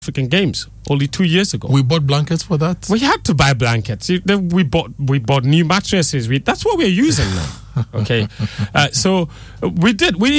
African Games only 2 years ago. We bought blankets for that? We had to buy blankets. We bought new mattresses. That's what we're using now. Okay. So we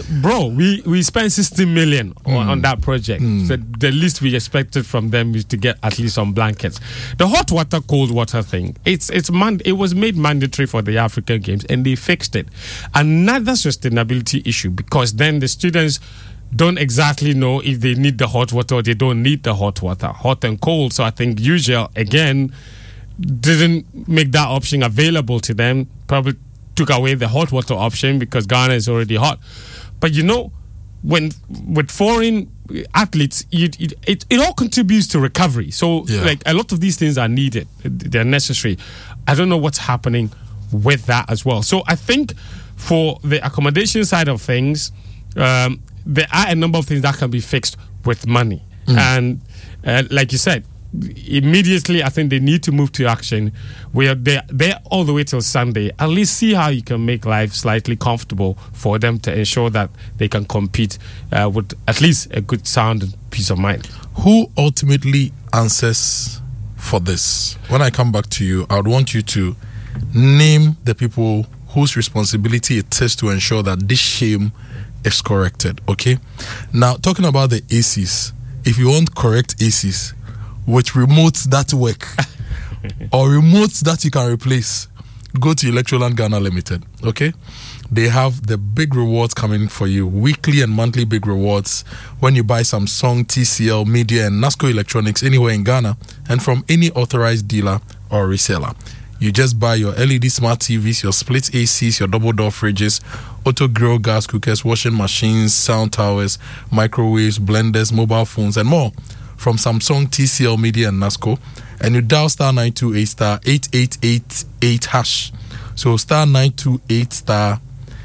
spent 60 million on that project. So the least we expected from them is to get at least some blankets. The hot water, cold water thing, it was made mandatory for the African Games and they fixed it. Another sustainability issue, because then the students don't exactly know if they need the hot water or they don't need the hot water, hot and cold. So I think UGL, again, didn't make that option available to them, probably took away the hot water option because Ghana is already hot. But when with foreign athletes, it all contributes to recovery. So like a lot of these things are needed, they're necessary. I don't know what's happening with that as well. So I think for the accommodation side of things, there are a number of things that can be fixed with money. And like you said, immediately I think they need to move to action. We are there all the way till Sunday. At least see how you can make life slightly comfortable for them to ensure that they can compete with at least a good sound and peace of mind. Who ultimately answers for this? When I come back to you, I would want you to name the people whose responsibility it is to ensure that this shame is corrected. Okay, now talking about the ACs, if you want correct ACs with remotes that work or remotes that you can replace, go to Electroland Ghana Limited. Okay, they have the big rewards coming for you, weekly and monthly big rewards when you buy Samsung, TCL, Media and NASCO electronics anywhere in Ghana and from any authorized dealer or reseller. You just buy your LED smart TVs, your split ACs, your double door fridges, auto grill, gas cookers, washing machines, sound towers, microwaves, blenders, mobile phones, and more from Samsung, TCL, Media, and NASCO. And you dial star 928 star 8888 hash. So star 928 star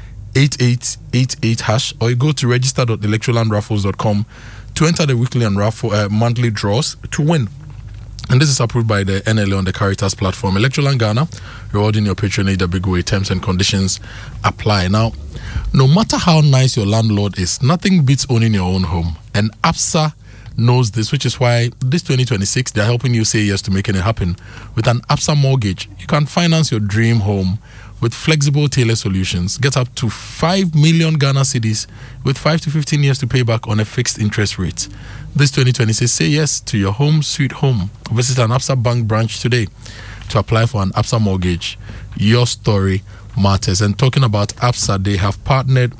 8888 hash, or you go to register.electrolandraffles.com to enter the weekly and monthly draws to win. And this is approved by the NLA on the Caritas platform. Electroland Ghana, rewarding your patronage the big way. Terms and conditions apply. Now, no matter how nice your landlord is, nothing beats owning your own home. And ABSA knows this, which is why this 2026, they're helping you say yes to making it happen. With an ABSA mortgage, you can finance your dream home with flexible tailored solutions. Get up to 5 million Ghana cedis with 5 to 15 years to pay back on a fixed interest rate. This 2026, say yes to your home sweet home. Visit an ABSA Bank branch today to apply for an ABSA mortgage. Your story matters. And talking about ABSA, they have partnered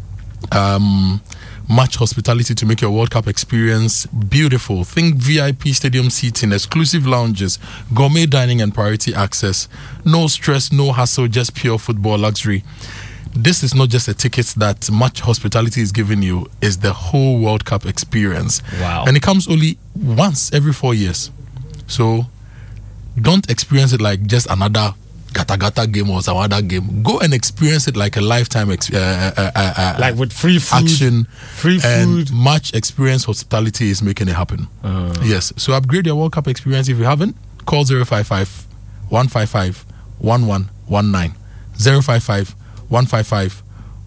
Match Hospitality to make your World Cup experience beautiful. Think VIP stadium seating, exclusive lounges, gourmet dining and priority access. No stress, no hassle, just pure football luxury. This is not just a ticket that Match Hospitality is giving you, it's the whole World Cup experience. Wow. And it comes only once every 4 years. So don't experience it like just another gata game or some other game. Go and experience it like a lifetime like with free food, action, free food. And Match Experience Hospitality is making it happen. Yes. So upgrade your World Cup experience. If you haven't, call 055 155 1119 055 155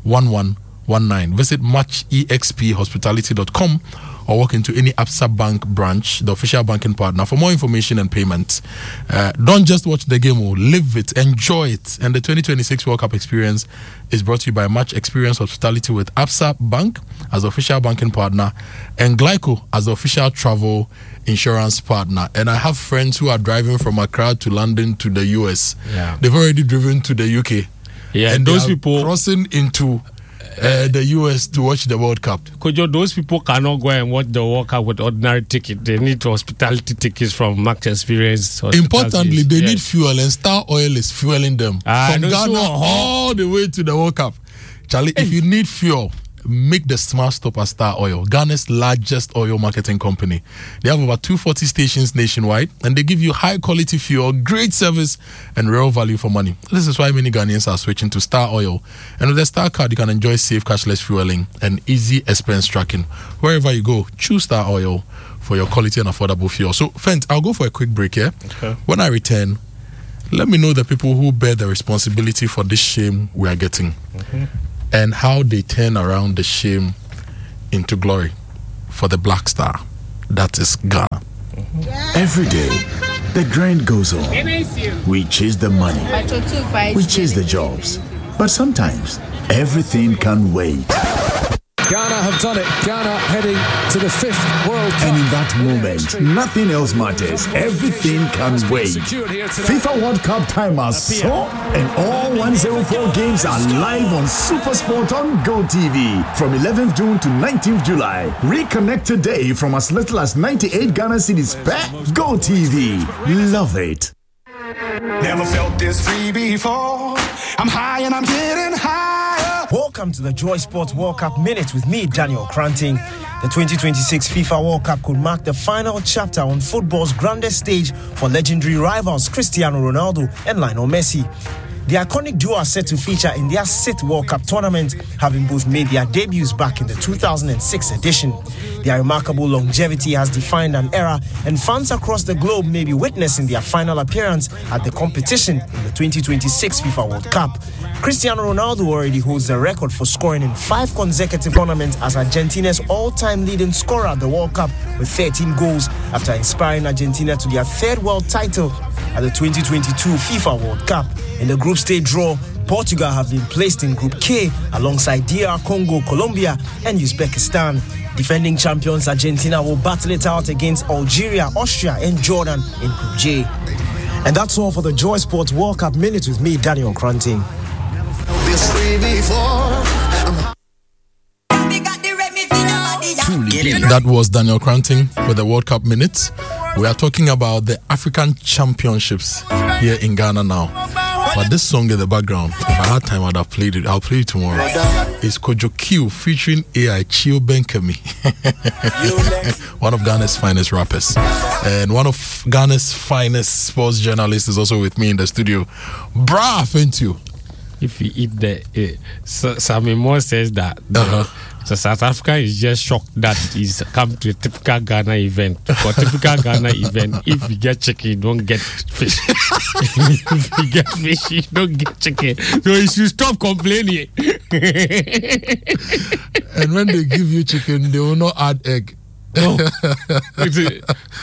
1119. Visit matchexphospitality.com or walk into any ABSA Bank branch, the official banking partner, for more information and payment. Don't just watch the game, live it, enjoy it. And the 2026 World Cup experience is brought to you by Match Experience Hospitality with ABSA Bank as the official banking partner and Glyco as the official travel insurance partner. And I have friends who are driving from Accra to London to the US. Yeah. They've already driven to the UK. Yeah, and those people crossing into the US to watch the World Cup. Kojo, those people cannot go and watch the World Cup with ordinary ticket. They need hospitality tickets from Max Experience. Importantly, they need fuel, and Star Oil is fueling them from Ghana all the way to the World Cup. Charlie, if you need fuel, make the smart stop at Star Oil, Ghana's largest oil marketing company. They have over 240 stations nationwide, and they give you high quality fuel, great service, and real value for money. This is why many Ghanaians are switching to Star Oil. And with the Star card, you can enjoy safe cashless fueling and easy expense tracking. Wherever you go, choose Star Oil for your quality and affordable fuel. So, Fent, I'll go for a quick break here. Okay. When I return, let me know the people who bear the responsibility for this shame we are getting. And how they turn around the shame into glory for the Black Star. that is Ghana. Every day, the grind goes on. We chase the money. We chase the jobs. But sometimes, everything can wait. Ghana have done it. Ghana heading to the 5th World Cup. And in that moment, nothing else matters. Everything can wait. FIFA World Cup time has so, and all 104 games are live on SuperSport on GoTV from 11th June to 19th July. Reconnect today from as little as 98 Ghana cedis per GoTV. Love it. Never felt this free before. I'm high and I'm getting higher. Welcome to the Joy Sports World Cup Minute with me, Daniel Cranting. The 2026 FIFA World Cup could mark the final chapter on football's grandest stage for legendary rivals Cristiano Ronaldo and Lionel Messi. The iconic duo are set to feature in their 6th World Cup tournament, having both made their debuts back in the 2006 edition. Their remarkable longevity has defined an era, and fans across the globe may be witnessing their final appearance at the competition in the 2026 FIFA World Cup. Cristiano Ronaldo already holds the record for scoring in 5 consecutive tournaments as Argentina's all-time leading scorer at the World Cup with 13 goals after inspiring Argentina to their 3rd world title at the 2022 FIFA World Cup. In the group stage draw, Portugal have been placed in Group K alongside DR Congo, Colombia and Uzbekistan. Defending champions Argentina will battle it out against Algeria, Austria and Jordan in Group J. And that's all for the Joy Sports World Cup Minute with me, Daniel Cranting. That was Daniel Cranting with the World Cup Minutes. We are talking about the African Championships here in Ghana now. But this song in the background, if I had time, I'd have played it. I'll play it tomorrow. It's Kojo Q featuring AI Chio Benkemi, one of Ghana's finest rappers. And one of Ghana's finest sports journalists is also with me in the studio. Bra, thank you. If you eat the Sammy Moore says that so South Africa is just shocked that he's come to a typical Ghana event. For typical Ghana event, if you get chicken, you don't get fish. If you get fish, you don't get chicken. So you should stop complaining. And when they give you chicken, they will not add egg. No. Yes.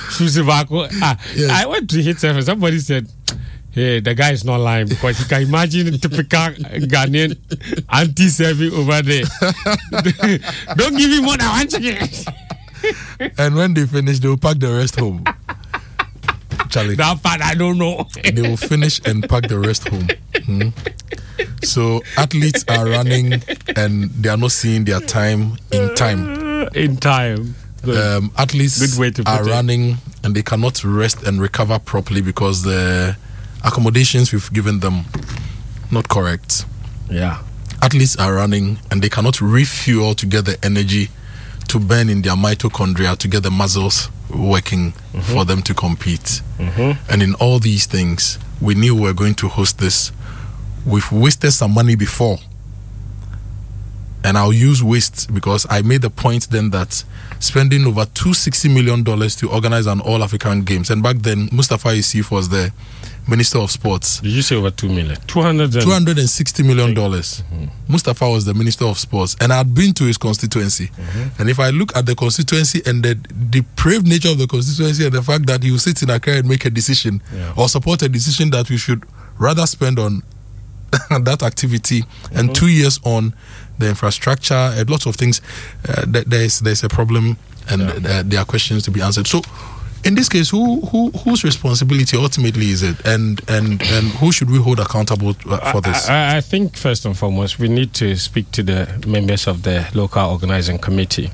I went to hit and somebody said, hey, the guy is not lying, because you can imagine a typical Ghanaian auntie serving over there. Don't give him more than one chicken. And when they finish, they will pack the rest home. Charlie, that part I don't know. They will finish and pack the rest home. So athletes are running and they are not seeing their time in time. In time. Athletes Good way to put are running and they cannot rest and recover properly because the accommodations we've given them not correct. Yeah. Athletes are running and they cannot refuel to get the energy to burn in their mitochondria to get the muscles working for them to compete. And in all these things, we knew we were going to host this. We've wasted some money before. And I'll use waste because I made the point then that spending over $260 million to organize an All-African Games, and back then Mustafa Yusuf was the Minister of Sports. Did you say over 2 million? $260 million. Mustafa was the Minister of Sports, and I had been to his constituency. And if I look at the constituency and the depraved nature of the constituency and the fact that he will sit in Accra and make a decision or support a decision that we should rather spend on that activity and 2 years on the infrastructure, a lot of things, there's a problem and there are questions to be answered. So in this case, whose responsibility ultimately is it, and who should we hold accountable for this? I think first and foremost we need to speak to the members of the local organizing committee,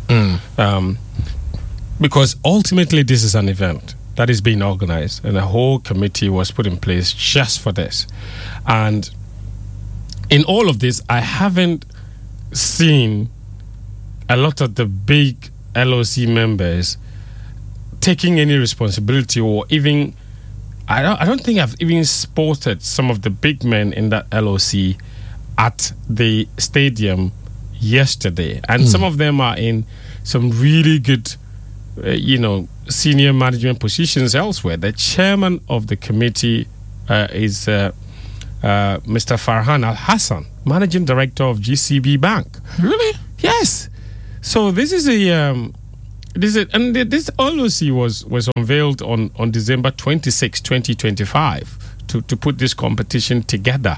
because ultimately this is an event that is being organized and a whole committee was put in place just for this. And in all of this, I haven't seen a lot of the big LOC members taking any responsibility, or even I don't think I've even spotted some of the big men in that LOC at the stadium yesterday, and some of them are in some really good senior management positions elsewhere. The chairman of the committee is Mr. Farhan Al Hassan, managing director of GCB Bank. Really? Yes. So this is a This LOC was unveiled on December 26, 2025 to put this competition together.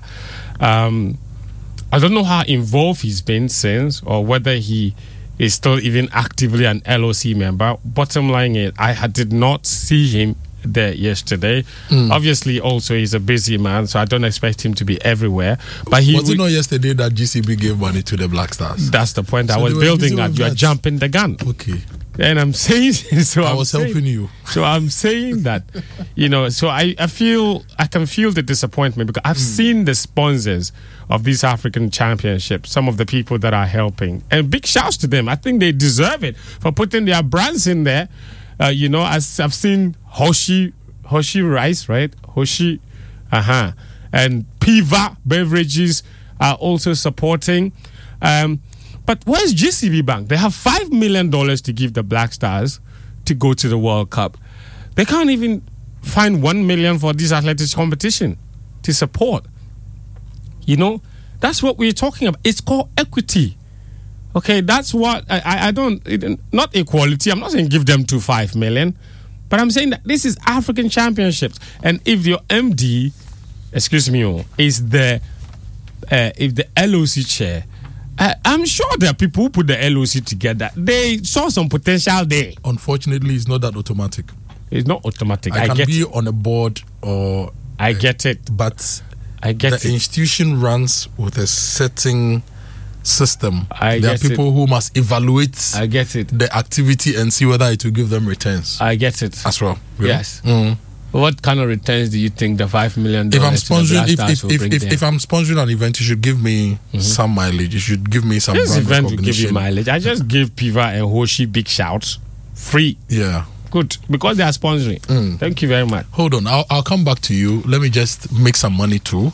I don't know how involved he's been since, or whether he is still even actively an LOC member. Bottom line is, I did not see him there yesterday. Obviously, also he's a busy man, so I don't expect him to be everywhere. But was it not yesterday that GCB gave money to the Black Stars? That's the point I was building at. You are jumping the gun. Okay. And I'm saying, I was helping you. So I'm saying that, so I can feel the disappointment, because I've seen the sponsors of these African championships, some of the people that are helping, and big shouts to them. I think they deserve it for putting their brands in there. As I've seen Hoshi Rice, right? Hoshi, and Piva Beverages are also supporting. But where's GCB Bank? They have $5 million to give the Black Stars to go to the World Cup. They can't even find $1 million for this athletics competition to support. That's what we're talking about. It's called equity. Okay, that's what I don't, not equality. I'm not saying give them to $5 million, but I'm saying that this is African championships. And if your MD, is the LOC chair, I'm sure there are people who put the LOC together. They saw some potential there. Unfortunately, it's not that automatic. It's not automatic. I can be on a board, or I get it, but I get the institution runs with a certain system. There are people who must evaluate the activity and see whether it will give them returns. I get it as well. Yes. What kind of returns do you think the $5 million? If I'm sponsoring an event, you should give me some mileage. You should give me some. This event will give you recognition. mileage. I just give Piva and Hoshi big shouts, free. Yeah. Good, because they are sponsoring. Thank you very much. Hold on, I'll come back to you. Let me just make some money too.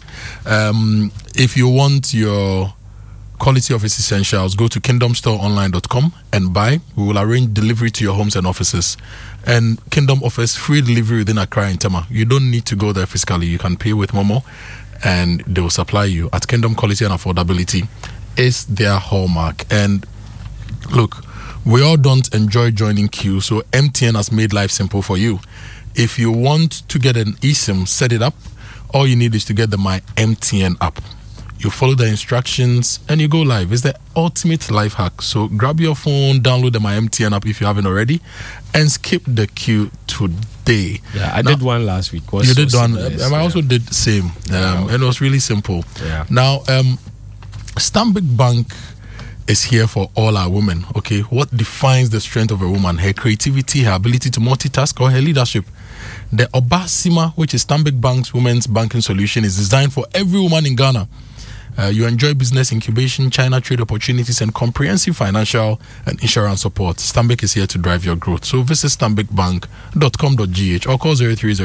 If you want your quality office essentials, go to kingdomstoreonline.com and buy. We will arrange delivery to your homes and offices. And Kingdom offers free delivery within Accra and Tema. You don't need to go there physically. You can pay with Momo and they will supply you. At Kingdom, quality and affordability is their hallmark. And look, we all don't enjoy joining queue, so MTN has made life simple for you. If you want to get an eSIM, set it up. All you need is to get the My MTN app. You follow the instructions and you go live. It's the ultimate life hack. So grab your phone, download the My MTN app if you haven't already, and skip the queue today. Yeah, I did one last week. You did one. I also did the same. And it was really simple. Yeah. Now, Stanbic Bank is here for all our women. Okay, what defines the strength of a woman? Her creativity, her ability to multitask, or her leadership. The Obasima, which is Stanbic Bank's women's banking solution, is designed for every woman in Ghana. You enjoy business incubation, China trade opportunities, and comprehensive financial and insurance support. Stanbic is here to drive your growth. So visit stanbicbank.com.gh or call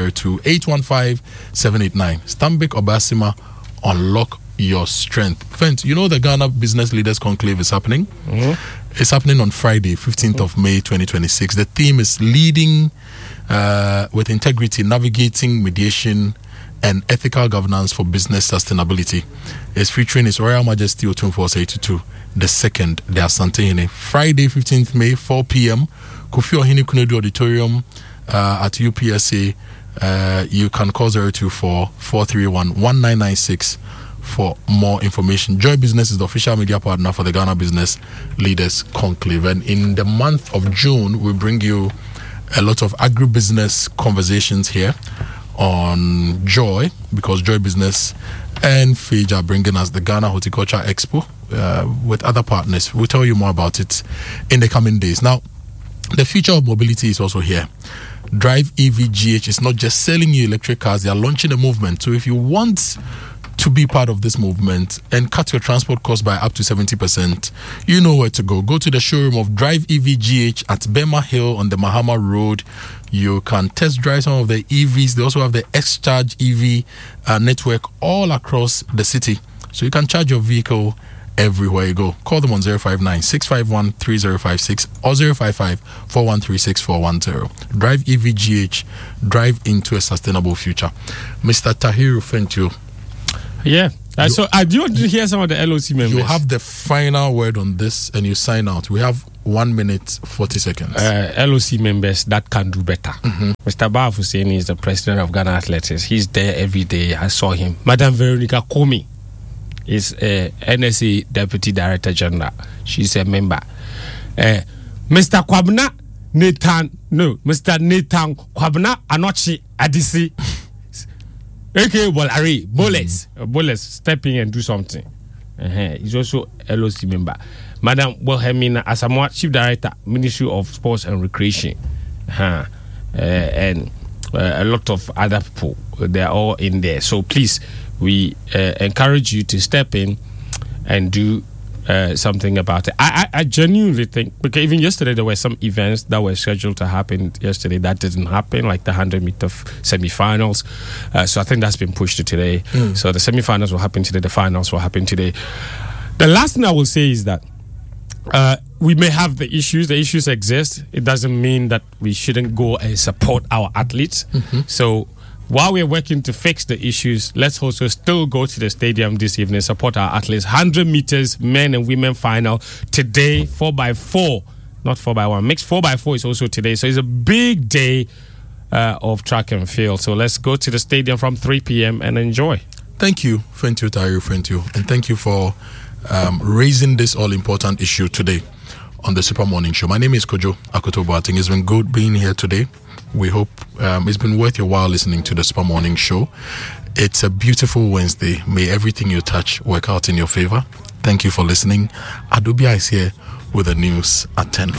0302-815-789. Stanbic Obasima, unlock your strength. Friends, you know the Ghana Business Leaders Conclave is happening. It's happening on Friday, 15th of May 2026. The theme is leading with integrity, navigating mediation and ethical governance for business sustainability. It's featuring His Royal Majesty Otumfuo 82, the second, the Asante. Friday, 15th May, 4 p.m. Kofi Ohene Kunedu Auditorium at UPSA. You can call 024-431-1996 for more information. Joy Business is the official media partner for the Ghana Business Leaders Conclave. And in the month of June, we bring you a lot of agribusiness conversations here on Joy, because Joy Business and Fage are bringing us the Ghana Horticulture Expo with other partners. We'll tell you more about it in the coming days. Now, the future of mobility is also here. Drive EVGH is not just selling you electric cars, they are launching a movement. So if you want to be part of this movement and cut your transport costs by up to 70%, you know where to go. Go to the showroom of Drive EVGH at Bema Hill on the Mahama Road. You can test drive some of the EVs. They also have the X-Charge EV network all across the city. So you can charge your vehicle everywhere you go. Call them on 059-651-3056 or 055-4136-410. Drive EVGH. Drive into a sustainable future. Mr. Tahiru Fentio. Yeah. So I do want to hear some of the LOC members. You have the final word on this and you sign out. We have 1 minute 40 seconds. LOC members that can do better. Mr. Baf Hussein is the president of Ghana Athletics. He's there every day. I saw him. Madam Veronica Komi is NSA Deputy Director General. She's a member. Mr. Nathan Kwabna Anochi Adisi. Okay, Boles step in and do something. He's also LOC member. Madam Wilhelmina Asamoah, Chief Director, Ministry of Sports and Recreation. And a lot of other people. They're all in there. So please, we encourage you to step in and do something about it. I genuinely think, because even yesterday there were some events that were scheduled to happen yesterday that didn't happen, like the 100-meter semi-finals. So I think that's been pushed to today. So the semi-finals will happen today, the finals will happen today. The last thing I will say is that we may have the issues exist. It doesn't mean that we shouldn't go and support our athletes. So while we're working to fix the issues, let's also still go to the stadium this evening, support our athletes. 100 meters men and women final today, 4x4, not 4x1. Mixed 4x4 is also today. So it's a big day of track and field. So let's go to the stadium from 3 p.m. and enjoy. Thank you, Fentu Tayo Fentu. And thank you for raising this all-important issue today on the Super Morning Show. My name is Kojo Akoto-Boateng. It's been good being here today. We hope it's been worth your while listening to the Super Morning Show. It's a beautiful Wednesday. May everything you touch work out in your favor. Thank you for listening. Adobia is here with the news at 10.